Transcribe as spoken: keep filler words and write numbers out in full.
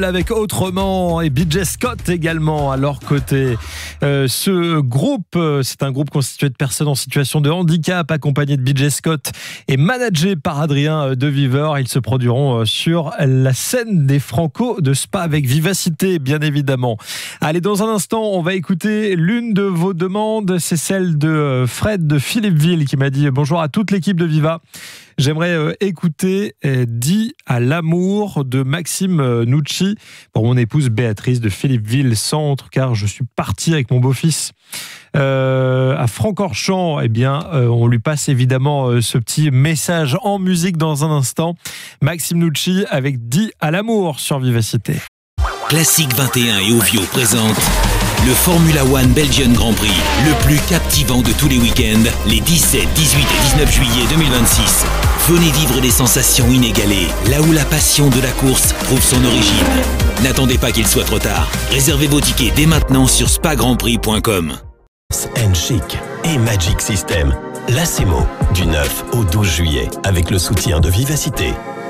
Avec Autrement et B J Scott également à leur côté. Euh, ce groupe, c'est un groupe constitué de personnes en situation de handicap, accompagné de B J Scott et managé par Adrien Deviver. Ils se produiront sur la scène des Franco de Spa avec vivacité, bien évidemment. Allez, dans un instant, on va écouter l'une de vos demandes. C'est celle de Fred de Philippeville qui m'a dit bonjour à toute l'équipe de Viva. J'aimerais euh, écouter euh, Dit à l'amour de Maxime euh, Nucci pour mon épouse Béatrice de Philippeville Centre, car je suis parti avec mon beau-fils euh, à Francorchamps. Eh bien, euh, on lui passe évidemment euh, ce petit message en musique dans un instant. Maxime Nucci avec Dit à l'amour sur Vivacité. Classique vingt et un et Ovio présente le Formula One Belgian Grand Prix, le plus captivant de tous les week-ends, les dix-sept, dix-huit et dix-neuf juillet deux mille vingt-six. Venez vivre des sensations inégalées, là où la passion de la course trouve son origine. N'attendez pas qu'il soit trop tard. Réservez vos tickets dès maintenant sur spa grand prix point com. Chic et Magic System, l'A C E M O, du neuf au douze juillet, avec le soutien de Vivacité.